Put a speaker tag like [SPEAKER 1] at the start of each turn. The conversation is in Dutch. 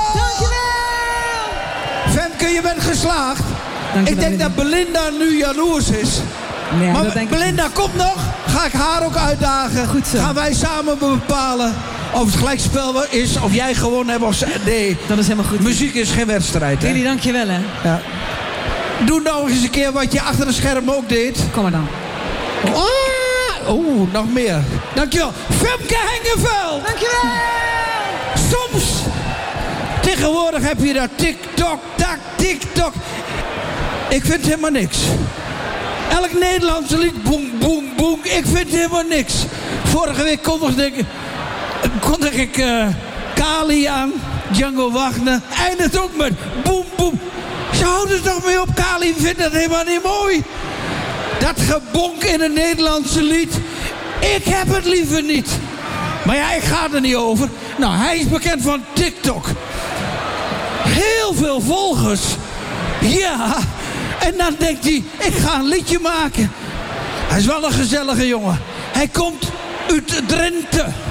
[SPEAKER 1] Dankjewel! Femke, je bent geslaagd.
[SPEAKER 2] Dankjewel,
[SPEAKER 1] ik denk dat Belinda nu jaloers is.
[SPEAKER 2] Ja,
[SPEAKER 1] maar
[SPEAKER 2] dat denk
[SPEAKER 1] Belinda, komt nog. Ga ik haar ook uitdagen.
[SPEAKER 2] Goed zo.
[SPEAKER 1] Gaan wij samen bepalen of het gelijkspel is, of jij gewonnen hebt of nee.
[SPEAKER 2] Dat is helemaal goed.
[SPEAKER 1] Muziek is geen wedstrijd, hè?
[SPEAKER 2] Jullie, dankjewel, hè.
[SPEAKER 1] Ja. Doe nog eens een keer wat je achter de scherm ook deed.
[SPEAKER 2] Kom maar dan.
[SPEAKER 1] Oeh, nog meer. Dankjewel. Femke Hengeveld.
[SPEAKER 2] Dankjewel!
[SPEAKER 1] Soms, tegenwoordig heb je dat TikTok, tak, TikTok. Ik vind helemaal niks. Elk Nederlandse lied, boem, boem, boem. Ik vind helemaal niks. Vorige week kondig ik Kali aan, Django Wagner. Eindigt ook met boem, boem. Ze houden er toch mee op, Kali vindt dat helemaal niet mooi. Dat gebonk in een Nederlandse lied. Ik heb het liever niet. Maar ja, ik ga er niet over. Nou, hij is bekend van TikTok. Heel veel volgers. Ja. En dan denkt hij, ik ga een liedje maken. Hij is wel een gezellige jongen. Hij komt uit Drenthe.